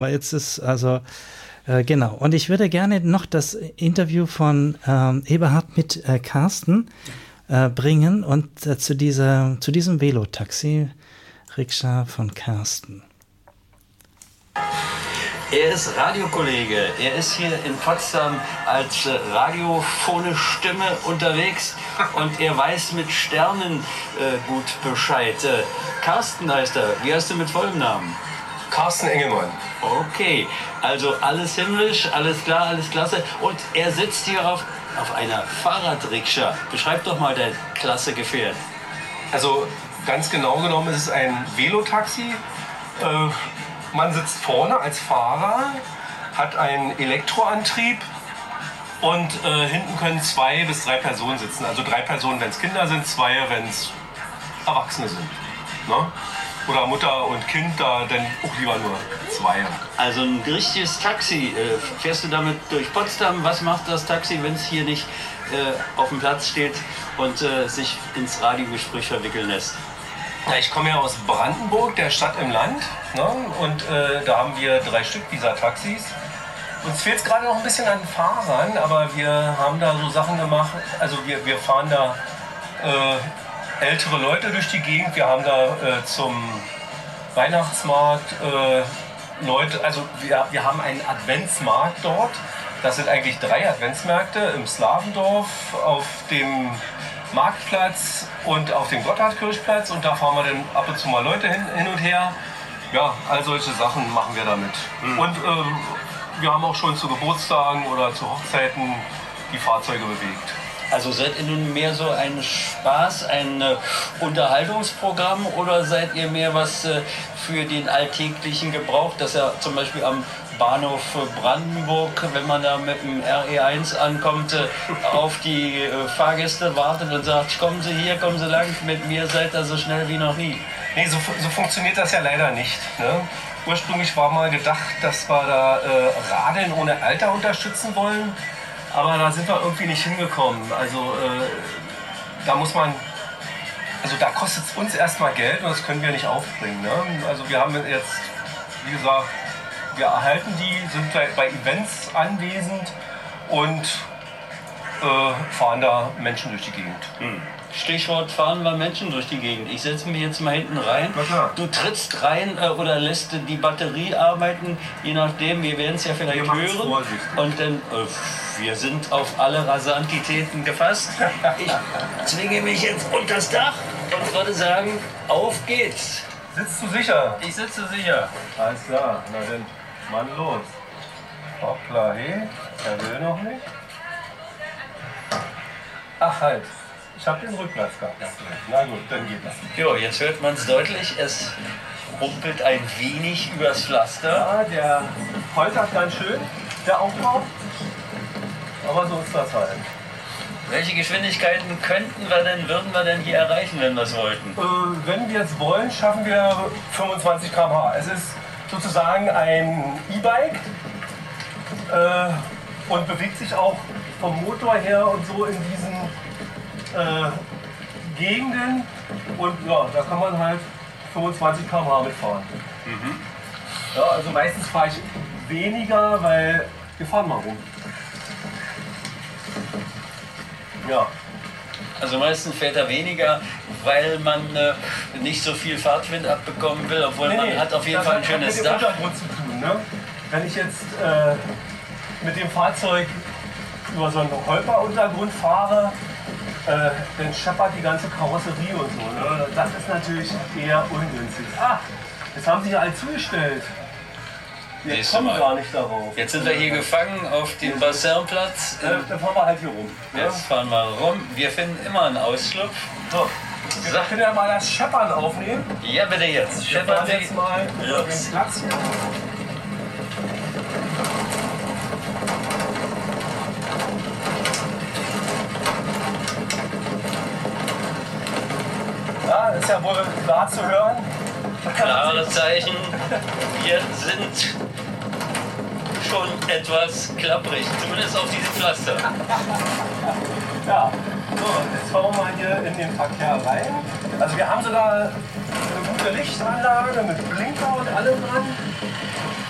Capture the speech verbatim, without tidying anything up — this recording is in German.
Aber jetzt ist also, äh, genau. Und ich würde gerne noch das Interview von ähm, Eberhard mit äh, Carsten äh, bringen und äh, zu, dieser, zu diesem Velotaxi, Rikscha von Carsten. Er ist Radiokollege. Er ist hier in Potsdam als äh, radiophone Stimme unterwegs und er weiß mit Sternen äh, gut Bescheid. Äh, Carsten heißt er. Wie heißt du mit vollem Namen? Carsten Engelmann. Okay, also alles himmlisch, alles klar, alles klasse. Und er sitzt hier auf, auf einer Fahrradrikscha. Beschreib doch mal dein klasse Gefährt. Also ganz genau genommen ist es ein Velotaxi. Äh, man sitzt vorne als Fahrer, hat einen Elektroantrieb und äh, hinten können zwei bis drei Personen sitzen. Also drei Personen, wenn es Kinder sind, zwei, wenn es Erwachsene sind. Ne? Oder Mutter und Kind, da dann auch lieber nur zwei. Also ein richtiges Taxi. Fährst du damit durch Potsdam? Was macht das Taxi, wenn es hier nicht äh, auf dem Platz steht und äh, sich ins Radiogespräch verwickeln lässt? Ja, ich komme ja aus Brandenburg, der Stadt im Land. Ne? Und äh, da haben wir drei Stück dieser Taxis. Uns fehlt es gerade noch ein bisschen an Fahrern, aber wir haben da so Sachen gemacht. Also wir, wir fahren da äh, ältere Leute durch die Gegend. Wir haben da äh, zum Weihnachtsmarkt äh, Leute, also wir, wir haben einen Adventsmarkt dort. Das sind eigentlich drei Adventsmärkte im Slavendorf, auf dem Marktplatz und auf dem Gotthardkirchplatz. Und da fahren wir dann ab und zu mal Leute hin, hin und her. Ja, all solche Sachen machen wir damit. Mhm. Und ähm, wir haben auch schon zu Geburtstagen oder zu Hochzeiten die Fahrzeuge bewegt. Also seid ihr nun mehr so ein Spaß, ein äh, Unterhaltungsprogramm oder seid ihr mehr was äh, für den alltäglichen Gebrauch, dass er zum Beispiel am Bahnhof Brandenburg, wenn man da mit dem R E eins ankommt, äh, auf die äh, Fahrgäste wartet und sagt, kommen Sie hier, kommen Sie lang, mit mir seid ihr so schnell wie noch nie? Nee, so, so funktioniert das ja leider nicht. Ne? Ursprünglich war mal gedacht, dass wir da äh, Radeln ohne Alter unterstützen wollen. Aber da sind wir irgendwie nicht hingekommen. Also äh, da muss man, also da kostet es uns erstmal Geld und das können wir nicht aufbringen. Ne? Also wir haben jetzt, wie gesagt, wir erhalten die, sind bei, bei Events anwesend und äh, fahren da Menschen durch die Gegend. Hm. Stichwort fahren wir Menschen durch die Gegend. Ich setze mich jetzt mal hinten rein. Du trittst rein äh, oder lässt die Batterie arbeiten, je nachdem, wir werden es ja vielleicht wir hören. Und dann, äh, wir sind auf alle Rasantitäten gefasst. Ich zwinge mich jetzt unters Dach und würde sagen, auf geht's. Sitzt du sicher? Ich sitze sicher. Alles klar, na dann, Mann los. Hoppla, hey, er will noch nicht. Ach halt. Ich habe den Rückplatz gehabt. Na gut, dann geht das. Jo, jetzt hört man es deutlich. Es rumpelt ein wenig übers Pflaster. Ja, der poltert ganz schön, der Aufbau. Aber so ist das halt. Welche Geschwindigkeiten könnten wir denn, würden wir denn hier erreichen, wenn wir es wollten? Äh, wenn wir es wollen, schaffen wir fünfundzwanzig Kilometer pro Stunde. Es ist sozusagen ein E-Bike äh, und bewegt sich auch vom Motor her und so in diesen Äh, Gegenden und ja, da kann man halt fünfundzwanzig Kilometer pro Stunde mitfahren. Mhm. Ja, also meistens fahre ich weniger, weil wir fahren mal rum. Ja. Also meistens fährt er weniger, weil man äh, nicht so viel Fahrtwind abbekommen will, obwohl nee, man nee, hat auf jeden Fall ein schönes Dach. Das hat mit dem Untergrund zu tun, ne? Wenn ich jetzt äh, mit dem Fahrzeug über so einen Holperuntergrund fahre, Äh, dann scheppert die ganze Karosserie und so. Ne? Das ist natürlich eher ungünstig. Ah, jetzt haben sie hier alle zugestellt. Wir Nächste kommen Mal. gar nicht darauf. Jetzt sind wir hier gefangen auf dem Bassinplatz. Äh, dann fahren wir halt hier rum. Jetzt fahren wir rum. Wir finden immer einen Ausschlupf. So, wir können ja mal das Scheppern aufnehmen. Ja, bitte jetzt. Scheppern wir jetzt mal über den Platz hier. Ja, ist ja wohl klar zu hören. Klare Zeichen, wir sind schon etwas klapprig, zumindest auf diesem Pflaster. Ja, so, jetzt fahren wir mal hier in den Verkehr rein. Also wir haben sogar eine gute Lichtanlage mit Blinker und allem dran.